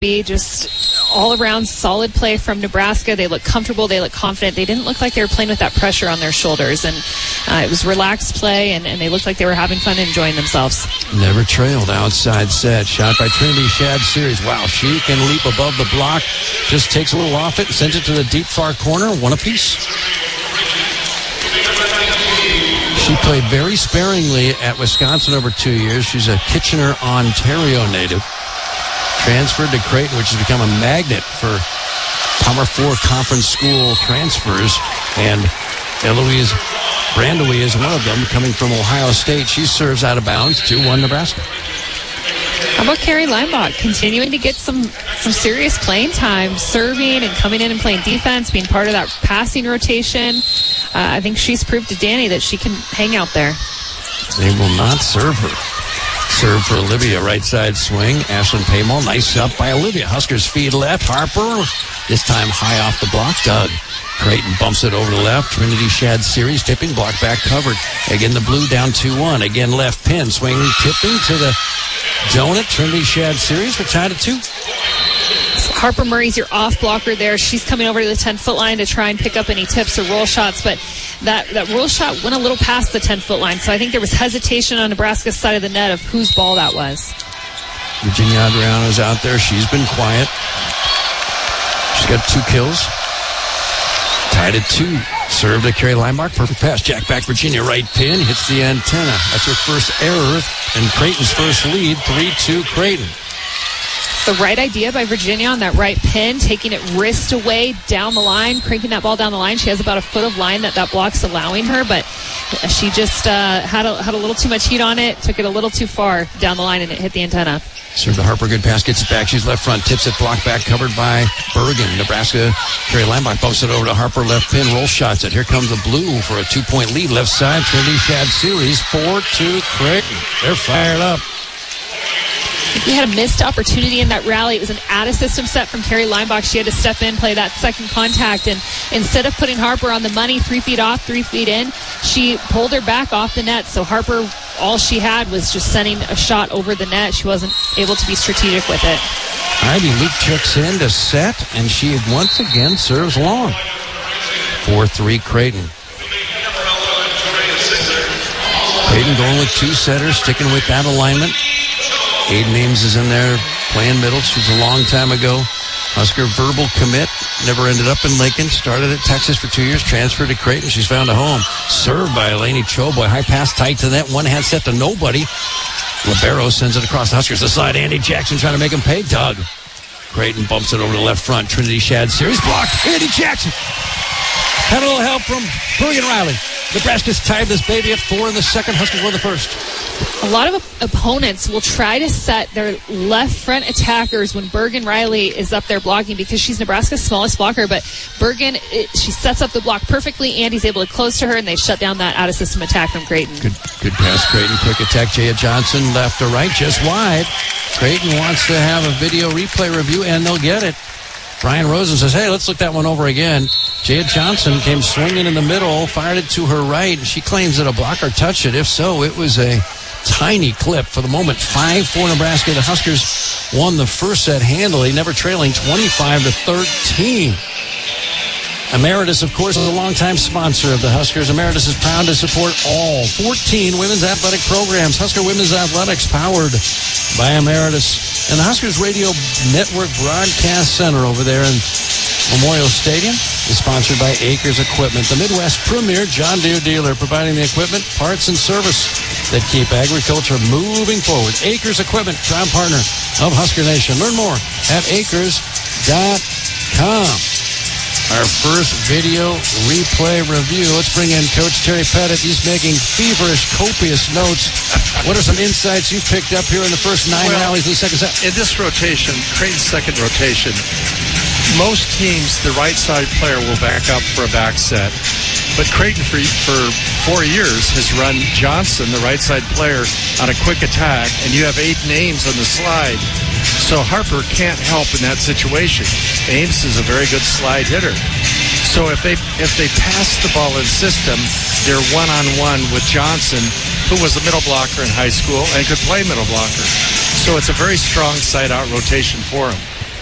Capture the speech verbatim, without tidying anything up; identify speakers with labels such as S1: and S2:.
S1: Just all-around solid play from Nebraska. They look comfortable. They look confident. They didn't look like they were playing with that pressure on their shoulders. And uh, it was relaxed play, and, and they looked like they were having fun and enjoying themselves.
S2: Never trailed. Outside set. Shot by Trinity Shad Series. Wow, she can leap above the block. Just takes a little off it and sends it to the deep far corner. One apiece. She played very sparingly at Wisconsin over two years. She's a Kitchener, Ontario native. Transferred to Creighton, which has become a magnet for Power Four conference school transfers. And Eloise Brandewie is one of them, coming from Ohio State. She serves out of bounds, two one Nebraska.
S1: How about Carrie Leimbach continuing to get some, some serious playing time, serving and coming in and playing defense, being part of that passing rotation. Uh, I think she's proved to Danny that she can hang out there.
S2: They will not serve her. Serve for Olivia, right side swing. Ashlyn Paymall, nice up by Olivia. Huskers feed left. Harper, this time high off the block. Doug Creighton bumps it over to left. Trinity Shad Series, tipping, block back covered. Again, the blue down two one. Again, left pin, swing, tipping to the donut. Trinity Shad Series, we're tied at two.
S1: So Harper Murray's your off blocker there. She's coming over to the ten-foot line to try and pick up any tips or roll shots, but that, that roll shot went a little past the ten-foot line, so I think there was hesitation on Nebraska's side of the net of whose ball that was.
S2: Virginia Adriano's out there. She's been quiet. She's got two kills. Tied at two. Serve to Carrie Leimbach. Perfect pass. Jack back Virginia. Right pin. Hits the antenna. That's her first error and Creighton's first lead. three two Creighton.
S1: The right idea by Virginia on that right pin, taking it wrist away down the line, cranking that ball down the line. She has about a foot of line that that block's allowing her, but she just uh, had a, had a little too much heat on it, took it a little too far down the line, and it hit the antenna.
S2: Serve to Harper, good pass, gets it back. She's left front, tips it, block back, covered by Bergen. Nebraska, Carrie Leimbach bumps it over to Harper, left pin, roll shots it. Here comes the blue for a two-point lead, left side. Trinity Shad Series, four two Creighton. They're fired up.
S1: We had a missed opportunity in that rally. It was an out-of-system set from Carrie Leimbach. She had to step in, play that second contact, and instead of putting Harper on the money, three feet off, three feet in, she pulled her back off the net. So Harper, all she had was just sending a shot over the net. She wasn't able to be strategic with it.
S2: Ivy Luke checks in to set, and she once again serves long. four three Creighton. Creighton going with two setters, sticking with that alignment. Aiden Ames is in there playing middle. She's a long time ago. Husker verbal commit. Never ended up in Lincoln. Started at Texas for two years. Transferred to Creighton. She's found a home. Served by Eleni Choboy. High pass tight to that. One hand set to nobody. Libero sends it across the Huskers. The side. Andy Jackson trying to make him pay. Doug. Creighton bumps it over to the left front. Trinity Shad Series blocked. Andy Jackson. Had a little help from Bergen Riley. Nebraska's tied this baby at four in the second. Huskers won the first.
S1: A lot of op- opponents will try to set their left front attackers when Bergen Riley is up there blocking because she's Nebraska's smallest blocker, but Bergen, it, she sets up the block perfectly. Andy's able to close to her, and they shut down that out-of-system attack from Creighton.
S2: Good, good pass, Creighton. Quick attack, Jaya Johnson, left to right, just wide. Creighton wants to have a video replay review, and they'll get it. Brian Rosen says, hey, let's look that one over again. Jaya Johnson came swinging in the middle, fired it to her right. She claims that a blocker touched it. If so, it was a tiny clip. For the moment, five four Nebraska. The Huskers won the first set handily, never trailing twenty-five to thirteen. Emeritus, of course, is a longtime sponsor of the Huskers. Emeritus is proud to support all fourteen women's athletic programs. Husker Women's Athletics, powered by Emeritus. And the Huskers Radio Network Broadcast Center over there in Memorial Stadium is sponsored by Acres Equipment, the Midwest premier John Deere dealer, providing the equipment, parts, and service that keep agriculture moving forward. Acres Equipment, proud partner of Husker Nation. Learn more at acres dot com. Our first video replay review. Let's bring in Coach Terry Pettit. He's making feverish, copious notes. What are some insights you've picked up here in the first nine
S3: well,
S2: rallies of the second set?
S3: In this rotation, Creighton's second rotation, most teams, the right side player will back up for a back set. But Creighton, for, for four years, has run Johnson, the right side player, on a quick attack, and you have eight names on the slide. So Harper can't help in that situation. Ames is a very good slide hitter. So if they if they pass the ball in system, they're one-on-one with Johnson, who was a middle blocker in high school and could play middle blocker. So it's a very strong side-out rotation for him.